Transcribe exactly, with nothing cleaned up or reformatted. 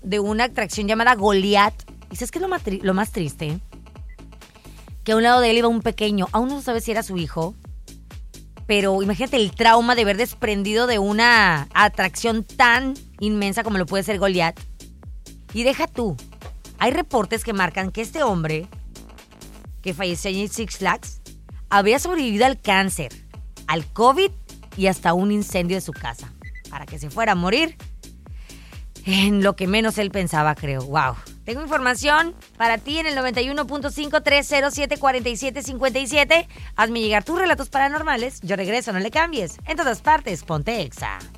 de una atracción llamada Goliat. ¿Y sabes qué es lo más, tri- lo más triste? Que a un lado de él iba un pequeño. Aún no sabe si era su hijo. Pero imagínate el trauma de haber desprendido de una atracción tan inmensa como lo puede ser Goliat. Y deja tú. Hay reportes que marcan que este hombre, que falleció en Six Flags, había sobrevivido al cáncer, al COVID y hasta un incendio de su casa. Para que se fuera a morir en lo que menos él pensaba, creo. Wow. Tengo información para ti en el noventa y uno punto cinco, tres cero siete, cuatro siete cinco siete. Hazme llegar tus relatos paranormales. Yo regreso, no le cambies. En todas partes, ponte Exa.